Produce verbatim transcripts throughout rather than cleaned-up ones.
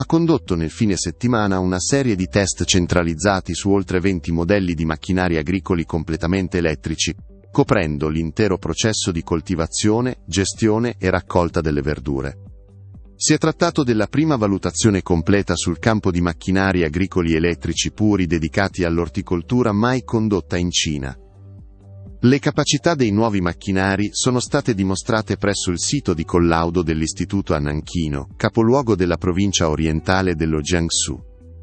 ha condotto nel fine settimana una serie di test centralizzati su oltre venti modelli di macchinari agricoli completamente elettrici, coprendo l'intero processo di coltivazione, gestione e raccolta delle verdure. Si è trattato della prima valutazione completa sul campo di macchinari agricoli elettrici puri dedicati all'orticoltura mai condotta in Cina. Le capacità dei nuovi macchinari sono state dimostrate presso il sito di collaudo dell'istituto a Nanchino, capoluogo della provincia orientale dello Jiangsu.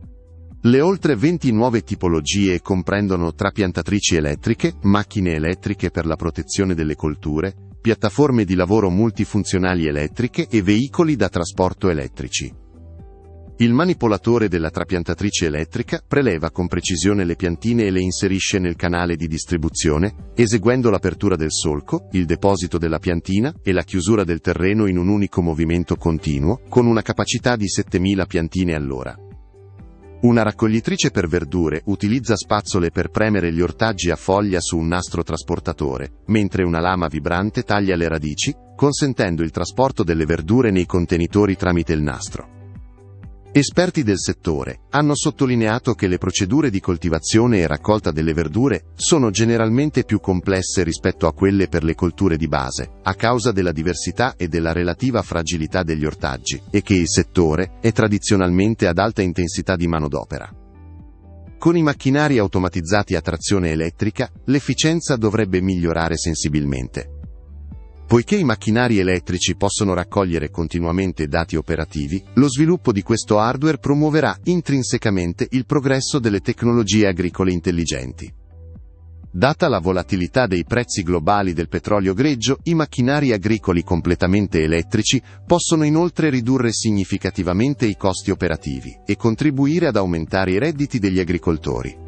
Le oltre venti nuove tipologie comprendono trapiantatrici elettriche, macchine elettriche per la protezione delle colture, piattaforme di lavoro multifunzionali elettriche e veicoli da trasporto elettrici. Il manipolatore della trapiantatrice elettrica preleva con precisione le piantine e le inserisce nel canale di distribuzione, eseguendo l'apertura del solco, il deposito della piantina e la chiusura del terreno in un unico movimento continuo, con una capacità di settemila piantine all'ora. Una raccoglitrice per verdure utilizza spazzole per premere gli ortaggi a foglia su un nastro trasportatore, mentre una lama vibrante taglia le radici, consentendo il trasporto delle verdure nei contenitori tramite il nastro. Esperti del settore hanno sottolineato che le procedure di coltivazione e raccolta delle verdure sono generalmente più complesse rispetto a quelle per le colture di base, a causa della diversità e della relativa fragilità degli ortaggi, e che il settore è tradizionalmente ad alta intensità di manodopera. Con i macchinari automatizzati a trazione elettrica, l'efficienza dovrebbe migliorare sensibilmente. Poiché i macchinari elettrici possono raccogliere continuamente dati operativi, lo sviluppo di questo hardware promuoverà intrinsecamente il progresso delle tecnologie agricole intelligenti. Data la volatilità dei prezzi globali del petrolio greggio, i macchinari agricoli completamente elettrici possono inoltre ridurre significativamente i costi operativi e contribuire ad aumentare i redditi degli agricoltori.